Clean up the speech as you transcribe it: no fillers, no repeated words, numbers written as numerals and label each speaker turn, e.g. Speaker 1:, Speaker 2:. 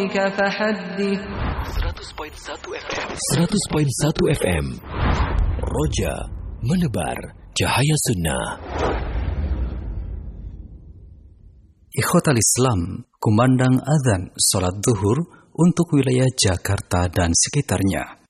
Speaker 1: فحدث
Speaker 2: 100.1 FM Roja menebar cahaya sunnah.
Speaker 3: Ikhwatal Islam, kumandang adzan salat zuhur untuk wilayah Jakarta dan sekitarnya.